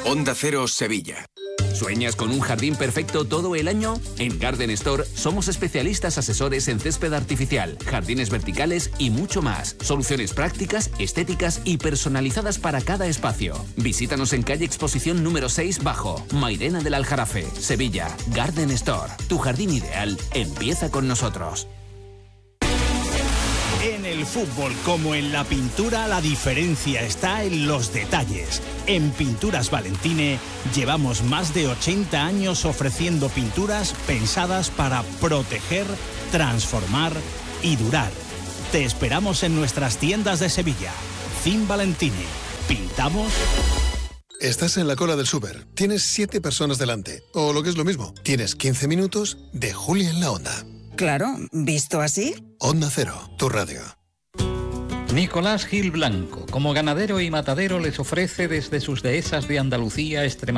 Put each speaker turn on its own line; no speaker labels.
Onda Cero Sevilla.
¿Sueñas con un jardín perfecto todo el año? En Garden Store somos especialistas asesores en césped artificial, jardines verticales y mucho más. Soluciones prácticas, estéticas y personalizadas para cada espacio. Visítanos en calle Exposición número 6 Bajo, Mairena del Aljarafe, Sevilla. Garden Store. Tu jardín ideal empieza con nosotros.
En el fútbol, como en la pintura, la diferencia está en los detalles. En Pinturas Valentine llevamos más de 80 años ofreciendo pinturas pensadas para proteger, transformar y durar. Te esperamos en nuestras tiendas de Sevilla. Fin Valentine. ¿Pintamos?
Estás en la cola del súper. Tienes 7 personas delante. O lo que es lo mismo, tienes 15 minutos de Julia en la Onda.
Claro, ¿visto así?
Onda Cero, tu radio.
Nicolás Gil Blanco, como ganadero y matadero, les ofrece desde sus dehesas de Andalucía, Extremadura